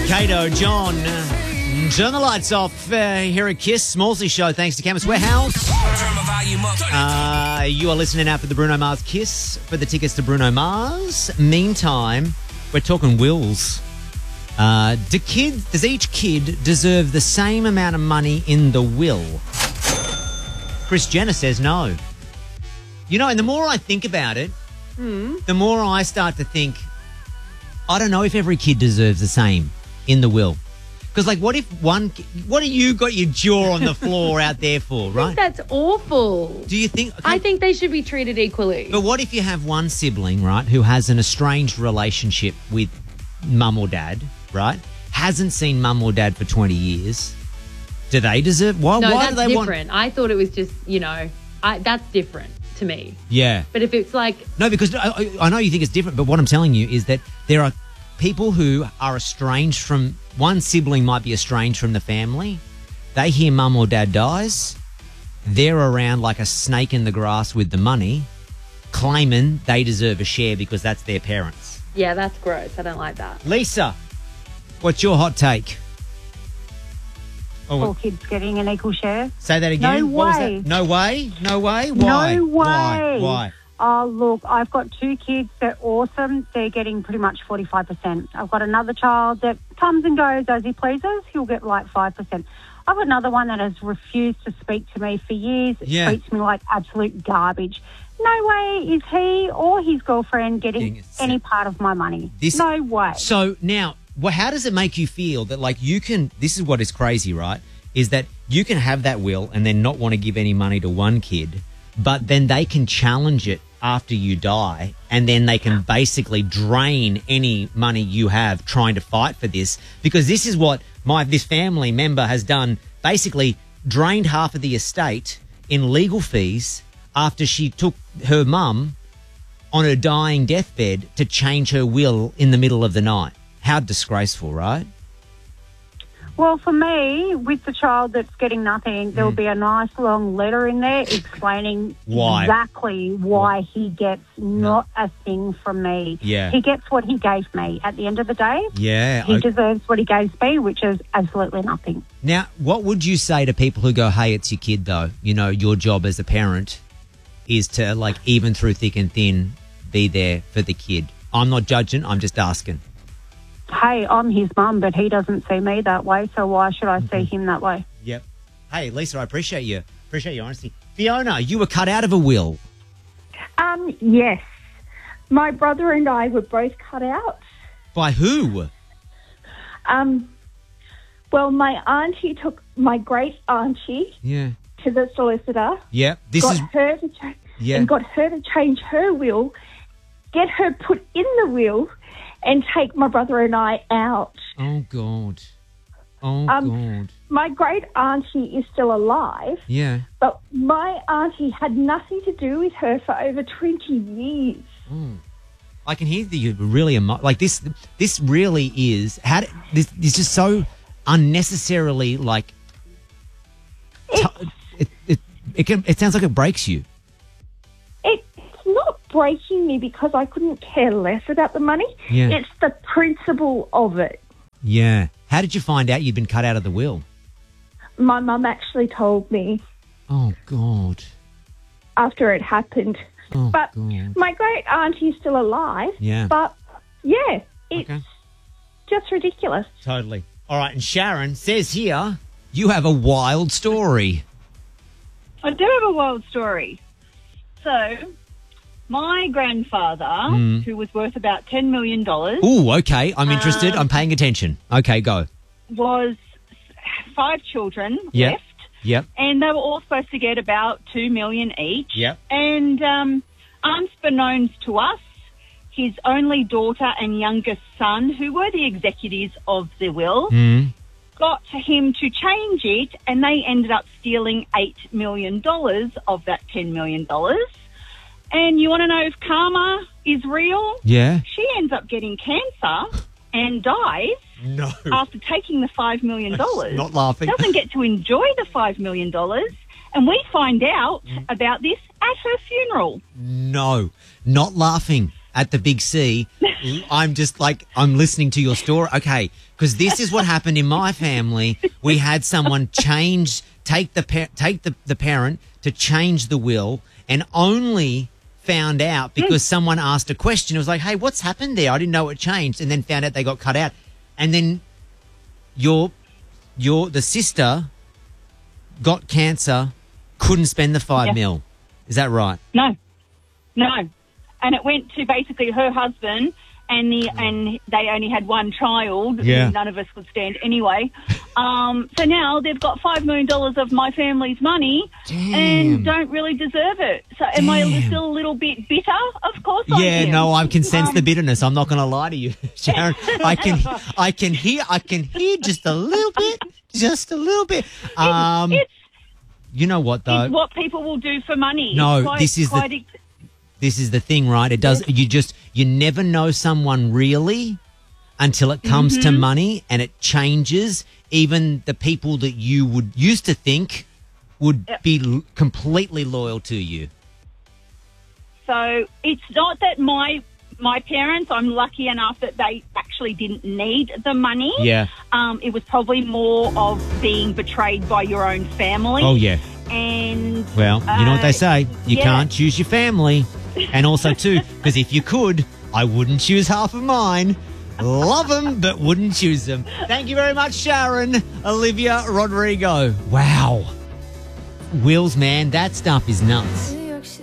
Kato, John, turn the lights off here at Kiss. Smallsy Show, thanks to Chemist Warehouse. You are listening out for the Bruno Mars Kiss for the tickets to Bruno Mars. Meantime, we're talking wills. Does each kid deserve the same amount of money in the will? Kris Jenner says no. You know, and the more I think about it, the more I start to think, I don't know if every kid deserves the same in the will. Because, like, what do you got your jaw on the floor out there for, right? That's awful. Do you think? I think they should be treated equally. But what if you have one sibling, right, who has an estranged relationship with mum or dad, right? Hasn't seen mum or dad for 20 years. Do they deserve? Why that's do they different. I thought it was just, that's different to me. Yeah. But if it's like... No, because I know you think it's different, but what I'm telling you is that there are people who are estranged from... One sibling might be estranged from the family. They hear mum or dad dies. They're around like a snake in the grass with the money, claiming they deserve a share because that's their parents. Yeah, that's gross. I don't like that. Lisa, what's your hot take? All kids getting an equal share. Say that again. No what way. Was that? No way? No way? Why? No way. Why? Oh, look, I've got two kids. They're awesome. They're getting pretty much 45%. I've got another child that comes and goes as he pleases. He'll get like 5%. I've got another one that has refused to speak to me for years. Yeah. Treats me like absolute garbage. No way is he or his girlfriend getting any part of my money. No way. So now, how does it make you feel that, like, you can... This is what is crazy, right? Is that you can have that will and then not want to give any money to one kid, but then they can challenge it after you die, and then they can basically drain any money you have trying to fight for this, because this is what this family member has done, basically drained half of the estate in legal fees after she took her mum on her dying deathbed to change her will in the middle of the night. How disgraceful, right? Well, for me, with the child that's getting nothing, there will be a nice long letter in there explaining exactly why he gets not a thing from me. Yeah. He gets what he gave me at the end of the day. Yeah. He deserves what he gave me, which is absolutely nothing. Now, what would you say to people who go, hey, it's your kid, though? You know, your job as a parent is to, like, even through thick and thin, be there for the kid. I'm not judging. I'm just asking. Hey, I'm his mum, but he doesn't see me that way, so why should I see him that way? Yep. Hey, Lisa, I appreciate you. Appreciate your honesty. Fiona, you were cut out of a will. Yes. My brother and I were both cut out. By who? Well, my great auntie to the solicitor. Yeah. And got her to change her will, get her put in the will, and take my brother and I out. Oh, God. Oh, God. My great auntie is still alive. Yeah. But my auntie had nothing to do with her for over 20 years. Oh. I can hear that you really... like, this really is... This is just so unnecessarily, like... It sounds like it breaks you. It's not breaking me because I couldn't care less about the money. Yeah. It's the principle of it. Yeah. How did you find out you'd been cut out of the will? My mum actually told me. Oh, God. After it happened. Oh, but God. my great auntie is still alive. Yeah. But, yeah, it's just ridiculous. Totally. All right, and Sharon says here, you have a wild story. I do have a wild story. So, my grandfather, who was worth about $10 million... Ooh, okay, I'm interested. I'm paying attention. Okay, go. ...was 5 children left. Yep. And they were all supposed to get about $2 million each. Yep. And unbeknownst to us, his only daughter and youngest son, who were the executives of the will, got him to change it, and they ended up stealing $8 million of that $10 million. And you want to know if karma is real? Yeah. She ends up getting cancer and dies after taking the $5 million. Not laughing. Doesn't get to enjoy the $5 million. And we find out about this at her funeral. No, not laughing. at the Big C, I'm just like, I'm listening to your story. Okay, because this is what happened in my family. We had someone take the parent to change the will, and only found out because someone asked a question. It was like, hey, what's happened there? I didn't know it changed, and then found out they got cut out. And then the sister got cancer, couldn't spend the $5 million. Is that right? No. And it went to basically her husband, and they only had one child. Yeah. None of us could stand anyway. So now they've got $5 million of my family's money. Damn. And don't really deserve it. So am I still a little bit bitter? Of course I am. No, I can sense the bitterness. I'm not going to lie to you, Sharon. I can hear just a little bit. You know what though? It's what people will do for money. No, this is the thing, right? It does. You never know someone really until it comes to money, and it changes. Even the people that you would used to think would be completely loyal to you. So it's not that my parents, I'm lucky enough that they actually didn't need the money. Yeah. It was probably more of being betrayed by your own family. Oh, yeah. And well, you know what they say. You can't choose your family. And also, too, because if you could, I wouldn't choose half of mine. Love them, but wouldn't choose them. Thank you very much, Sharon. Olivia Rodrigo. Wow. Wills, man, that stuff is nuts.